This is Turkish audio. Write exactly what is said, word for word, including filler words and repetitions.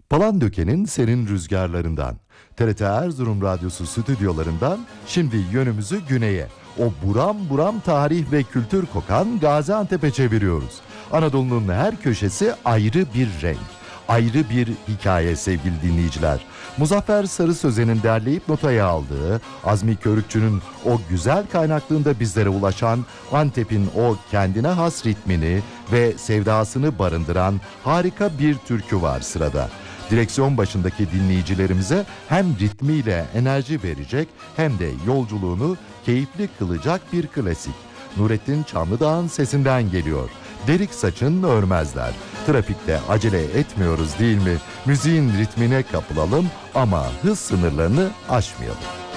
Palandöken'in serin rüzgarlarından, T R T Erzurum Radyosu stüdyolarından şimdi yönümüzü güneye, o buram buram tarih ve kültür kokan Gaziantep'e çeviriyoruz. Anadolu'nun her köşesi ayrı bir renk, ayrı bir hikaye sevgili dinleyiciler. Muzaffer Sarı Sözen'in derleyip notaya aldığı, Azmi Körükçü'nün o güzel kaynaklığında bizlere ulaşan Antep'in o kendine has ritmini ve sevdasını barındıran harika bir türkü var sırada. Direksiyon başındaki dinleyicilerimize hem ritmiyle enerji verecek hem de yolculuğunu keyifli kılacak bir klasik. Nurettin Çamlıdağ'ın sesinden geliyor. Derik saçın örmezler. Trafikte acele etmiyoruz değil mi? Müziğin ritmine kapılalım ama hız sınırlarını aşmayalım.